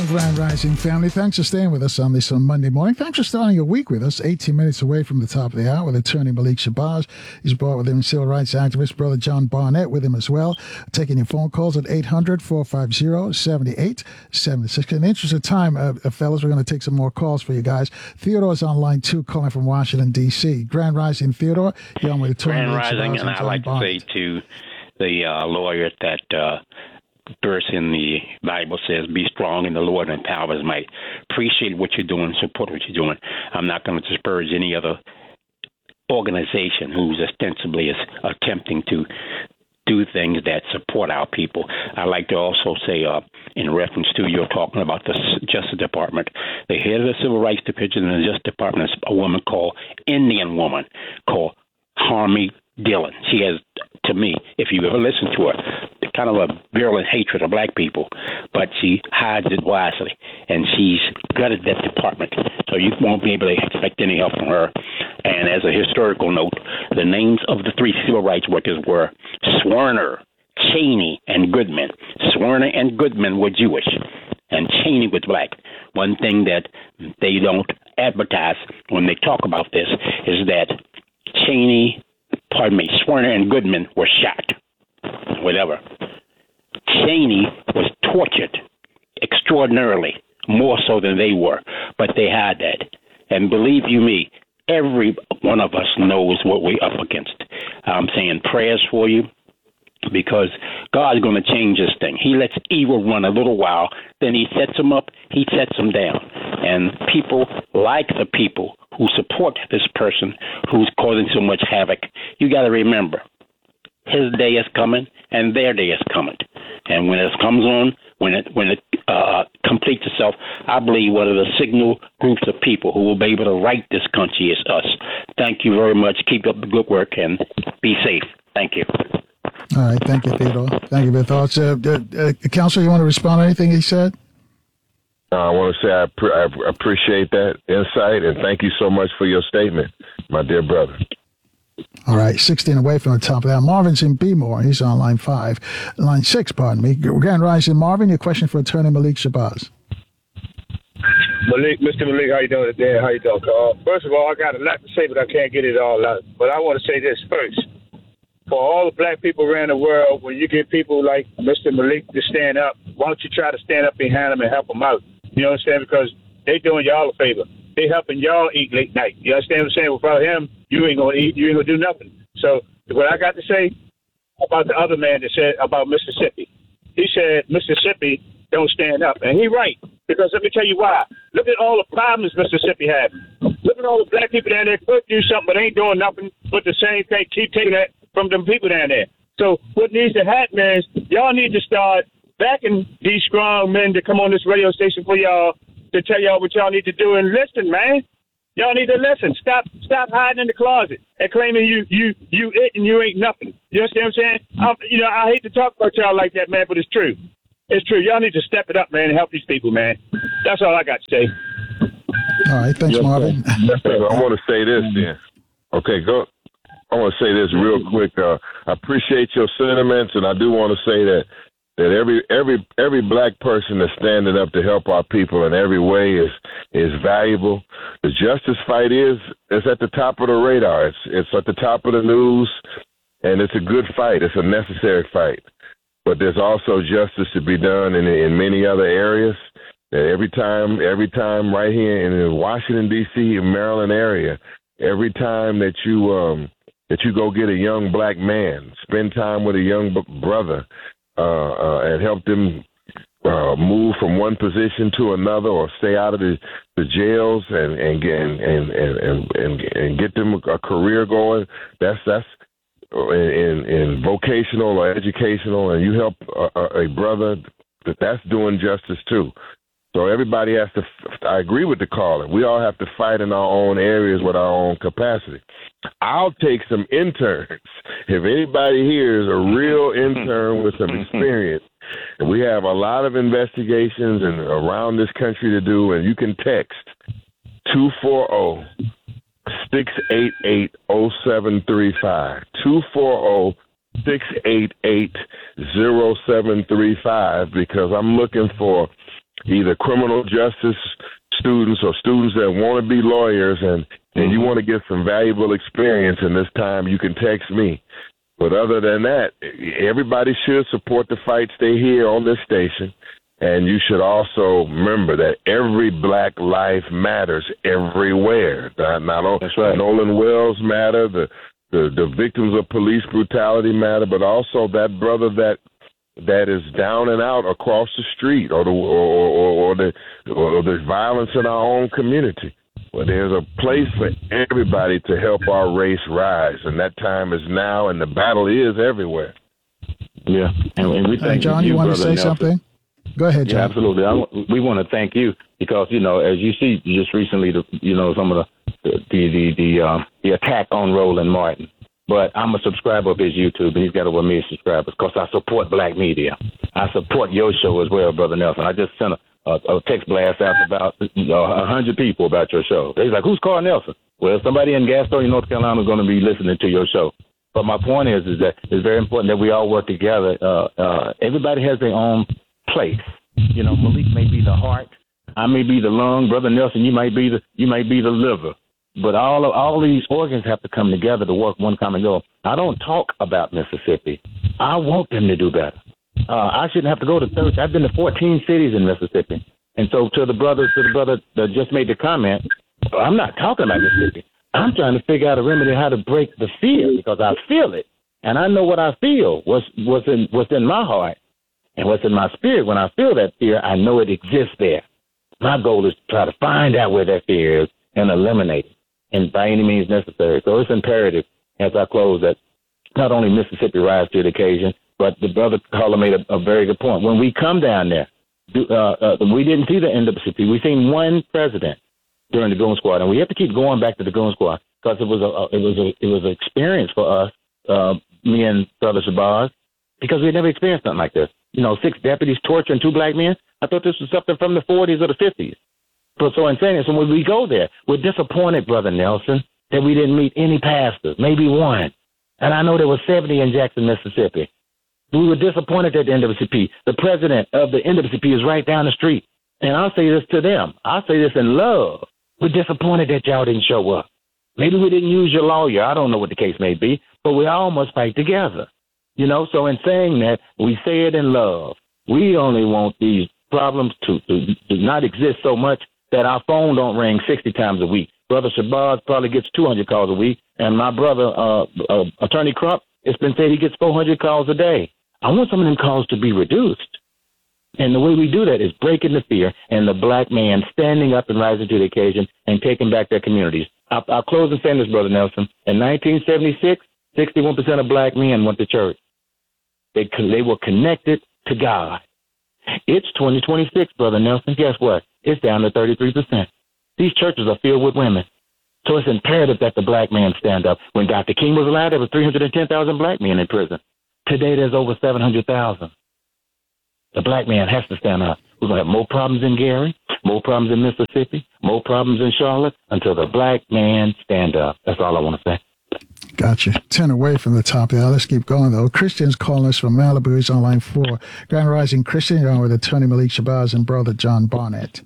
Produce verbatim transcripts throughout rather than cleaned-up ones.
Grand Rising family. Thanks for staying with us on this on Monday morning. Thanks for starting your week with us. eighteen minutes away from the top of the hour with attorney Malik Shabazz. He's brought with him civil rights activist brother John Barnett with him as well. Taking your phone calls at eight hundred, four five zero, seven eight seven six. In the interest of time, uh, fellas, we're going to take some more calls for you guys. Theodore's on line two, calling from Washington, D C. Grand Rising, Theodore. You're on with attorney Grand Malik Rising, Shabazz and I'd like Barnett. to say to the uh, lawyer that uh, verse in the Bible says, be strong in the Lord and power of his might. Appreciate what you're doing, support what you're doing. I'm not going to disparage any other organization who's ostensibly is attempting to do things that support our people. I'd like to also say, uh, in reference to you're talking about the Justice Department, the head of the Civil Rights Division in the Justice Department is a woman called Indian woman called Harmony Dillon. She has, to me, if you ever listen to her, kind of a virulent hatred of black people, but she hides it wisely, and she's gutted that department, so you won't be able to expect any help from her. And as a historical note, the names of the three civil rights workers were Swerner, Cheney, and Goodman. Swerner and Goodman were Jewish, and Cheney was black. One thing that they don't advertise when they talk about this is that Cheney, pardon me, Swerner and Goodman were shot. Whatever. Cheney was tortured extraordinarily, more so than they were, but they had that. And believe you me, every one of us knows what we're up against. I'm saying prayers for you, because God's going to change this thing. He lets evil run a little while, then he sets them up, he sets them down. And people like the people who support this person who's causing so much havoc, you got to remember, his day is coming, and their day is coming. And when it comes on, when it when it uh, completes itself, I believe one of the signal groups of people who will be able to right this country is us. Thank you very much. Keep up the good work, and be safe. Thank you. All right. Thank you, Theodore. Thank you for your thoughts. Uh, uh, uh, Counselor, you want to respond to anything he said? Uh, I want to say I, pre- I appreciate that insight, and thank you so much for your statement, my dear brother. All right, sixteen away from the top of that. Marvin's in B-More. He's on line five. Line six, pardon me. Grand Rising, Marvin, your question for attorney Malik Shabazz. Malik, Mister Malik, how you doing today? How you doing, Carl? First of all, I got a lot to say, but I can't get it all out. But I want to say this first. For all the black people around the world, when you get people like Mister Malik to stand up, why don't you try to stand up behind them and help them out? You know what I'm saying? Because they doing y'all a favor. They helping y'all eat late night. You understand what I'm saying? Without him, you ain't gonna eat. You ain't gonna do nothing. So what I got to say about the other man that said about Mississippi, he said Mississippi don't stand up, and he right. Because let me tell you why. Look at all the problems Mississippi having. Look at all the black people down there could do something, but ain't doing nothing but the same thing. Keep taking that from them people down there. So what needs to happen is y'all need to start backing these strong men to come on this radio station for y'all to tell y'all what y'all need to do and listen, man. Y'all need to listen. Stop stop hiding in the closet and claiming you you you it and you ain't nothing. You understand what I'm saying? I, you know, I hate to talk about y'all like that, man, but it's true. It's true. Y'all need to step it up, man, and help these people, man. That's all I got to say. All right. Thanks, yes, Marvin. Yes, I want to say this, then. Okay, go. I want to say this real quick. Uh, I appreciate your sentiments, and I do want to say that that every every every black person that's standing up to help our people in every way is is valuable. The justice fight is is at the top of the radar. It's it's at the top of the news, and it's a good fight. It's a necessary fight. But there's also justice to be done in in many other areas. That every time, every time, right here in the Washington D C and Maryland area, every time that you um that you go get a young black man, spend time with a young b- brother. Uh, uh, and help them uh, move from one position to another, or stay out of the, the jails and and, get, and, and and and and get them a career going. That's that's in, in vocational or educational, and you help a, a brother. That that's doing justice too. So everybody has to. I agree with the caller. We all have to fight in our own areas with our own capacity. I'll take some interns. If anybody here is a real intern with some experience, and we have a lot of investigations and around this country to do, and you can text two four zero, six eight eight, zero seven three five, two four zero, six eight eight, zero seven three five, because I'm looking for either criminal justice students or students that want to be lawyers and, and you want to get some valuable experience in this time, you can text me. But other than that, everybody should support the fight. Stay here on this station. And you should also remember that every black life matters everywhere. Not, not That's right. Nolan Wells matter, the, the, the victims of police brutality matter, but also that brother that that is down and out across the street, or the or, or, or the or the violence in our own community. Well, there's a place for everybody to help our race rise, and that time is now, and the battle is everywhere. Yeah, and, and we thank uh, John, you, you want to say Nelson. something? Go ahead, John. Yeah, absolutely. I, we want to thank you because, you know, as you see just recently, the, you know, some of the the the the, um, the attack on Roland Martin. But I'm a subscriber of his YouTube, and he's got over a million subscribers because I support black media. I support your show as well, Brother Nelson. I just sent a, a, a text blast out about you know, one hundred people about your show. They're like, who's Carl Nelson? Well, somebody in Gastonia, North Carolina is going to be listening to your show. But my point is, is that it's very important that we all work together. Uh, uh, everybody has their own place. You know, Malik may be the heart. I may be the lung. Brother Nelson, you might be the you might be the liver. But all of, all these organs have to come together to work one common goal. I don't talk about Mississippi. I want them to do better. Uh, I shouldn't have to go to church. I've been to fourteen cities in Mississippi. And so to the brother, to the brother that just made the comment, I'm not talking about Mississippi. I'm trying to figure out a remedy how to break the fear because I feel it. And I know what I feel, what's, what's, in, what's in my heart and what's in my spirit. When I feel that fear, I know it exists there. My goal is to try to find out where that fear is and eliminate it. And by any means necessary. So it's imperative, as I close, that not only Mississippi rise to the occasion, but the brother caller made a, a very good point. When we come down there, do, uh, uh, we didn't see the N double A C P. We seen one president during the Goon Squad, and we have to keep going back to the Goon Squad because it was a it was a it was an experience for us, uh, me and Brother Shabazz, because we had never experienced something like this. You know, six deputies torturing two black men. I thought this was something from the forties or the fifties. But so in saying this, when we go there, we're disappointed, Brother Nelson, that we didn't meet any pastors, maybe one. And I know there were seventy in Jackson, Mississippi. We were disappointed at the N double A C P. The president of the N double A C P is right down the street. And I'll say this to them. I'll say this in love. We're disappointed that y'all didn't show up. Maybe we didn't use your lawyer. I don't know what the case may be, but we all must fight together. You know, so in saying that, we say it in love. We only want these problems to, to, to not exist so much that our phone don't ring sixty times a week. Brother Shabazz probably gets two hundred calls a week, and my brother, uh, uh, Attorney Crump, it's been said he gets four hundred calls a day. I want some of them calls to be reduced. And the way we do that is breaking the fear and the black man standing up and rising to the occasion and taking back their communities. I'll, I'll close and say this, Brother Nelson. In nineteen seventy-six, sixty-one percent of black men went to church. They, they were connected to God. It's twenty twenty-six, Brother Nelson. Guess what? It's down to thirty-three percent. These churches are filled with women. So it's imperative that the black man stand up. When Doctor King was alive, there was three hundred ten thousand black men in prison. Today, there's over seven hundred thousand. The black man has to stand up. We're going to have more problems in Gary, more problems in Mississippi, more problems in Charlotte until the black man stand up. That's all I want to say. Gotcha. ten away from the top there. Let's keep going, though. Christian's calling us from Malibu. He's on line four. Grand Rising Christian, you're on with Attorney Malik Shabazz and Brother John Barnett.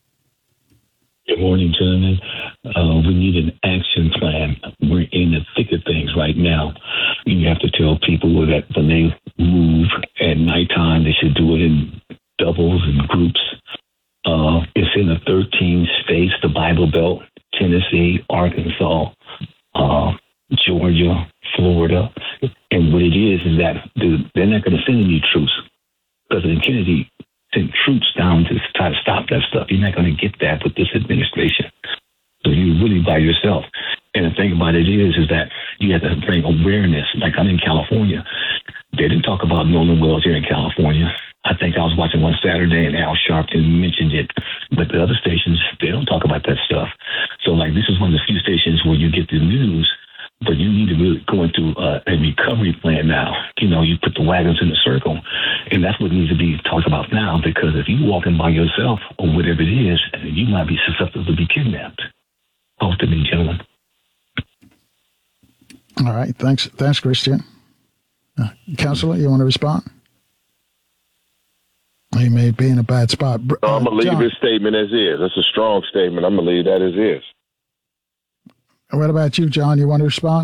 Good morning, gentlemen. Uh, we need an action plan. We're in the thick of things right now. You have to tell people that when they move at nighttime, they should do it in doubles and groups. Uh, it's in the thirteen states, the Bible Belt, Tennessee, Arkansas, uh, Georgia, Florida. And what it is is that they're not going to send any troops. President Kennedy sent troops down to try to stop that stuff. You're not going to get that with this administration. So you're really by yourself. And the thing about it is, is that you have to bring awareness. Like I'm in California. They didn't talk about Nolan Wells here in California. I think I was watching one Saturday and Al Sharpton mentioned it. But the other stations, they don't talk about that stuff. So like this is one of the few stations where you get the news, but you need to really go into uh, a recovery plan now. You know, you put the wagons in a circle, and that's what needs to be talked about now, because if you're walking by yourself or whatever it is, you might be susceptible to be kidnapped. Talk to me, gentlemen. All right. Thanks, Thanks, Christian. Uh, Counselor, you want to respond? He may be in a bad spot. So I'm going to leave John, his statement as is. That's a strong statement. I'm going to leave that as is. What about you, John? You want to respond?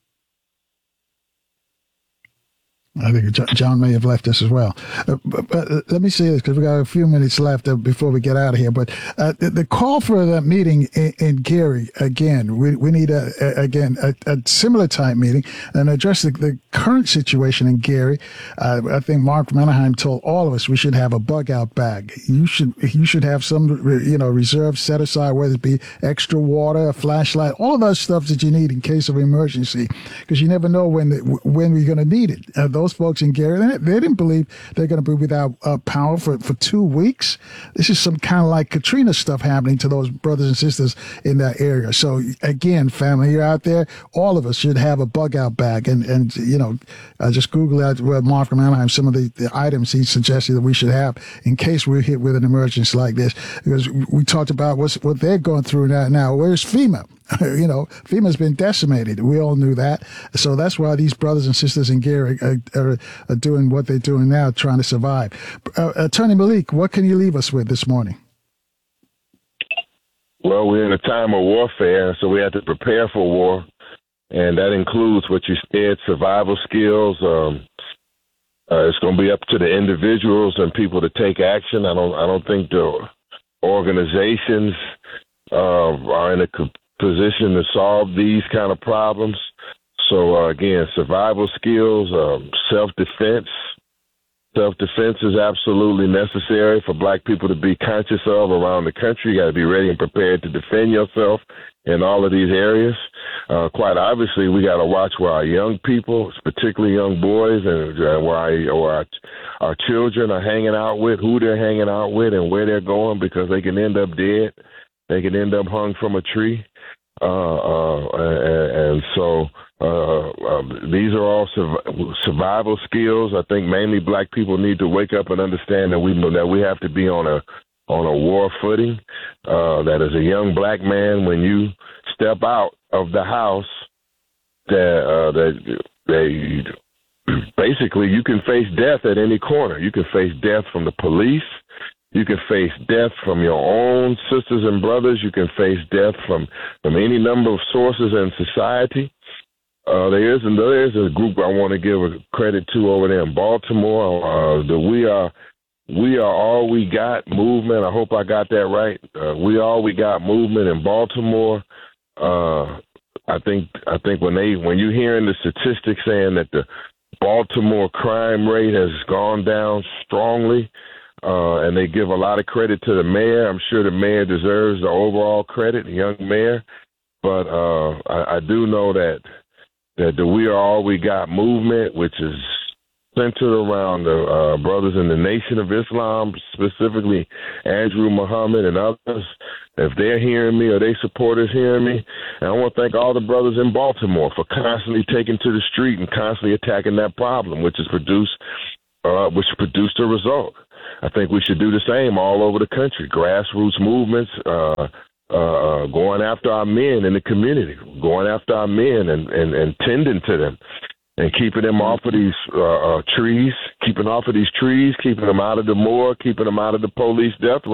I think John may have left us as well. Uh, but, but uh, let me say this, because we got a few minutes left uh, before we get out of here. But uh, the, the call for that meeting in, in Gary, again, we we need, a, a, again, a, a similar type meeting and address the, the current situation in Gary. Uh, I think Mark Mannerheim told all of us we should have a bug out bag. You should you should have some, you know, reserve set aside, whether it be extra water, a flashlight, all of those stuff that you need in case of emergency, because you never know when the, when we're going to need it. Uh, those folks in Gary, they, they didn't believe they're going to be without uh, power for, for two weeks. This is some kind of like Katrina stuff happening to those brothers and sisters in that area. So again, family, you're out there, all of us should have a bug out bag. And, and you know, uh, just Google out with Mark from Anaheim, some of the, the items he suggested that we should have in case we're hit with an emergency like this. Because we talked about what's, what they're going through now. Now, where's FEMA? You know, FEMA's been decimated. We all knew that. So that's why these brothers and sisters in Gary are, are, are doing what they're doing now, trying to survive. Uh, Attorney Malik, what can you leave us with this morning? Well, we're in a time of warfare, so we have to prepare for war, and that includes what you said, survival skills. Um, uh, it's going to be up to the individuals and people to take action. I don't, I don't think the organizations uh, are in a position to solve these kind of problems. So, uh, again, survival skills, um, self-defense. Self-defense is absolutely necessary for black people to be conscious of around the country. You got to be ready and prepared to defend yourself in all of these areas. Uh, quite obviously, we got to watch where our young people, particularly young boys, and uh, where our, or our, our children are hanging out with, who they're hanging out with, and where they're going, because they can end up dead. They can end up hung from a tree. Uh, uh, and, and so uh, uh, these are all sur- survival skills. I think mainly black people need to wake up and understand that we that we have to be on a on a war footing. Uh, that as a young black man, when you step out of the house, that uh, that they basically you can face death at any corner. You can face death from the police. You can face death from your own sisters and brothers. You can face death from, from any number of sources in society. Uh, there is there is a group I want to give a credit to over there in Baltimore. Uh, the We Are We Are All We Got movement. I hope I got that right. Uh, We Are All We Got movement in Baltimore. Uh, I think I think when they when you're hearing the statistics saying that the Baltimore crime rate has gone down strongly. Uh, and they give a lot of credit to the mayor. I'm sure the mayor deserves the overall credit, the young mayor. But uh, I, I do know that that the We Are All We Got movement, which is centered around the uh, brothers in the Nation of Islam, specifically Andrew Muhammad and others, if they're hearing me or they supporters hearing me, and I want to thank all the brothers in Baltimore for constantly taking to the street and constantly attacking that problem, which has produced, uh, which produced a result. I think we should do the same all over the country. Grassroots movements, uh, uh, going after our men in the community, going after our men and, and, and tending to them and keeping them off of these uh, uh, trees, keeping off of these trees, keeping them out of the morgue, keeping them out of the police death row.